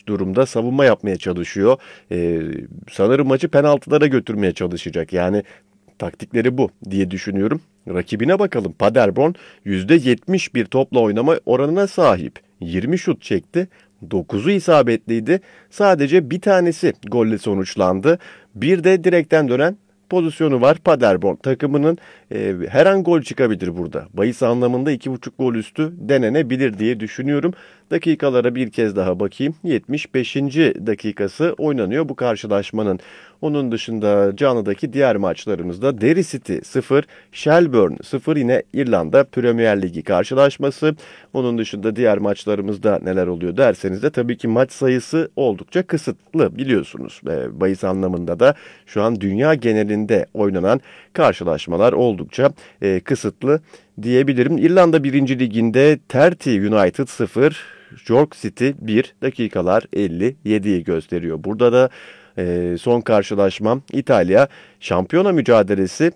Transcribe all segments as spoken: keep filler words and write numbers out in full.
gelmiş durumda. Savunma yapmaya çalışıyor. Ee, sanırım maçı penaltılara götürmeye çalışacak. Yani taktikleri bu diye düşünüyorum. Rakibine bakalım. Paderborn yüzde yetmiş bir topla oynama oranına sahip. yirmi şut çekti. dokuzu isabetliydi. Sadece bir tanesi golle sonuçlandı. Bir de direkten dönen pozisyonu var. Paderborn takımının e, her an gol çıkabilir burada. Bahis anlamında iki buçuk gol üstü denenebilir diye düşünüyorum. Dakikalara bir kez daha bakayım. yetmiş beşinci dakikası oynanıyor bu karşılaşmanın. Onun dışında canlıdaki diğer maçlarımızda Derry City sıfır, Shelbourne sıfır, yine İrlanda Premier Ligi karşılaşması. Onun dışında diğer maçlarımızda neler oluyor derseniz de tabii ki maç sayısı oldukça kısıtlı biliyorsunuz. E, bahis anlamında da şu an dünya genelinde oynanan karşılaşmalar oldukça e, kısıtlı diyebilirim. İrlanda birinci Ligi'nde Terty United sıfır, York City bir, dakikalar elli yediyi gösteriyor. Burada da e, son karşılaşmam İtalya şampiyona mücadelesi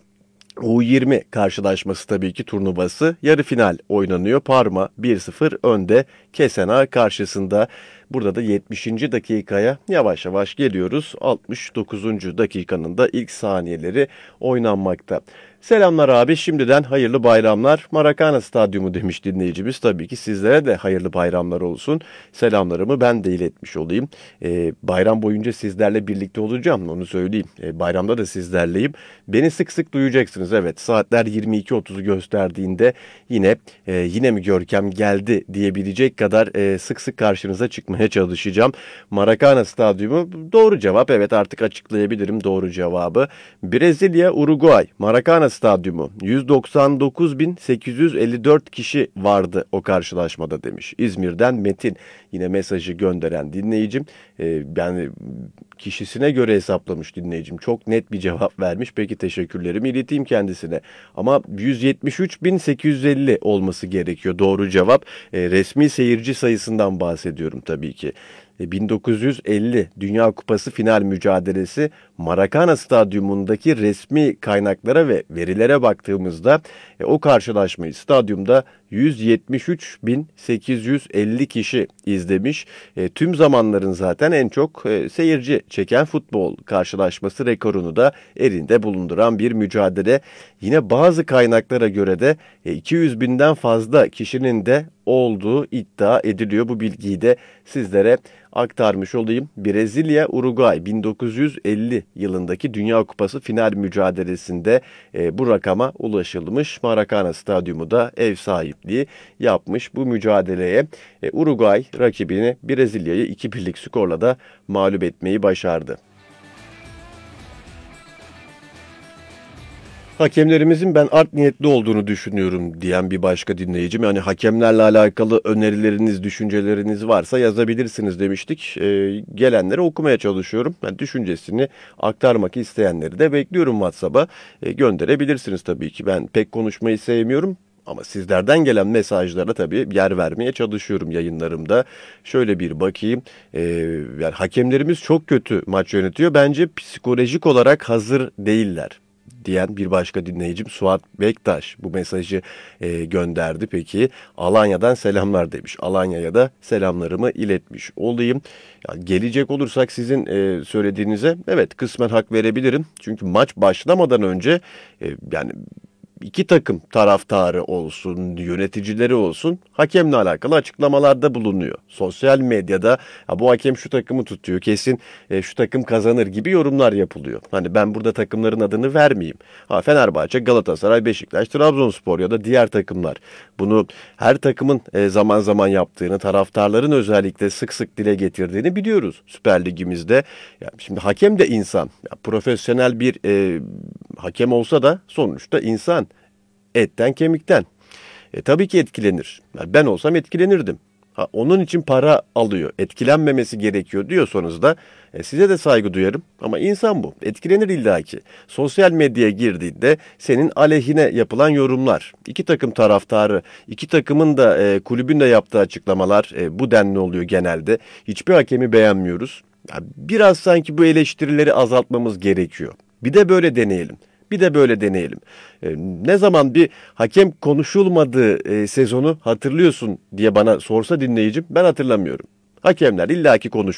U yirmi karşılaşması tabii ki turnuvası. Yarı final oynanıyor. Parma bir sıfır önde Cesena karşısında. Burada da yetmişinci dakikaya yavaş yavaş geliyoruz. altmış dokuzuncu dakikanın da ilk saniyeleri oynanmakta. Selamlar abi, şimdiden hayırlı bayramlar. Maracana Stadyumu demiş dinleyicimiz. Tabii ki sizlere de hayırlı bayramlar olsun. Selamlarımı ben de iletmiş olayım. Ee, bayram boyunca sizlerle birlikte olacağım, onu söyleyeyim. Ee, bayramda da sizlerleyim. Beni sık sık duyacaksınız. Evet, saatler yirmi iki otuzu gösterdiğinde yine e, yine mi Görkem geldi diyebilecek kadar e, sık sık karşınıza çıkmaya çalışacağım. Maracana Stadyumu doğru cevap. Evet, artık açıklayabilirim doğru cevabı. Brezilya Uruguay Maracana Stadyumu yüz doksan dokuz bin sekiz yüz elli dört kişi vardı o karşılaşmada demiş. İzmir'den Metin yine mesajı gönderen dinleyicim. Ee, yani kişisine göre hesaplamış dinleyicim. Çok net bir cevap vermiş. Peki, teşekkürlerimi ileteyim kendisine. Ama yüz yetmiş üç bin sekiz yüz elli olması gerekiyor doğru cevap. Ee, resmi seyirci sayısından bahsediyorum tabii ki. bin dokuz yüz elli Dünya Kupası final mücadelesi Maracana Stadyumundaki resmi kaynaklara ve verilere baktığımızda e, o karşılaşmayı stadyumda yüz yetmiş üç bin sekiz yüz elli kişi izlemiş. E, tüm zamanların zaten en çok e, seyirci çeken futbol karşılaşması rekorunu da elinde bulunduran bir mücadele. Yine bazı kaynaklara göre de e, iki yüz binden fazla kişinin de olduğu iddia ediliyor. Bu bilgiyi de sizlere aktarmış olayım. Brezilya Uruguay bin dokuz yüz elli yılındaki Dünya Kupası final mücadelesinde e, bu rakama ulaşılmış. Maracana Stadyumu da ev sahipliği yapmış bu mücadeleye. E, Uruguay rakibini Brezilya'yı iki birlik skorla da mağlup etmeyi başardı. Hakemlerimizin ben art niyetli olduğunu düşünüyorum diyen bir başka dinleyicim. Yani hakemlerle alakalı önerileriniz, düşünceleriniz varsa yazabilirsiniz demiştik. Ee, gelenleri okumaya çalışıyorum. Ben düşüncesini aktarmak isteyenleri de bekliyorum WhatsApp'a. Ee, gönderebilirsiniz tabii ki. Ben pek konuşmayı sevmiyorum. Ama sizlerden gelen mesajlara tabii yer vermeye çalışıyorum yayınlarımda. Şöyle bir bakayım. Ee, yani hakemlerimiz çok kötü maç yönetiyor. Bence psikolojik olarak hazır değiller diyen bir başka dinleyicim Suat Bektaş bu mesajı e, gönderdi. Peki, Alanya'dan selamlar demiş. Alanya'ya da selamlarımı iletmiş olayım. Yani gelecek olursak sizin e, söylediğinize evet kısmen hak verebilirim. Çünkü maç başlamadan önce e, yani iki takım taraftarı olsun, yöneticileri olsun hakemle alakalı açıklamalarda bulunuyor. Sosyal medyada ya bu hakem şu takımı tutuyor, kesin e, şu takım kazanır gibi yorumlar yapılıyor. Hani ben burada takımların adını vermeyeyim. Ha, Fenerbahçe, Galatasaray, Beşiktaş, Trabzonspor ya da diğer takımlar. Bunu her takımın e, zaman zaman yaptığını, taraftarların özellikle sık sık dile getirdiğini biliyoruz Süper Ligimizde. Yani şimdi hakem de insan. Ya, profesyonel bir e, hakem olsa da sonuçta insan. Etten kemikten. E, tabii ki etkilenir. Yani ben olsam etkilenirdim. Ha, onun için para alıyor. Etkilenmemesi gerekiyor diyorsanız da e, size de saygı duyarım. Ama insan bu. Etkilenir illaki. Sosyal medyaya girdiğinde senin aleyhine yapılan yorumlar. İki takım taraftarı, iki takımın da e, kulübün de yaptığı açıklamalar e, bu denli oluyor genelde. Hiçbir hakemi beğenmiyoruz. Ya, biraz sanki bu eleştirileri azaltmamız gerekiyor. Bir de böyle deneyelim. Bir de böyle deneyelim. E, ne zaman bir hakem konuşulmadığı e, sezonu hatırlıyorsun diye bana sorsa dinleyicim, ben hatırlamıyorum. Hakemler illaki konuşuldu.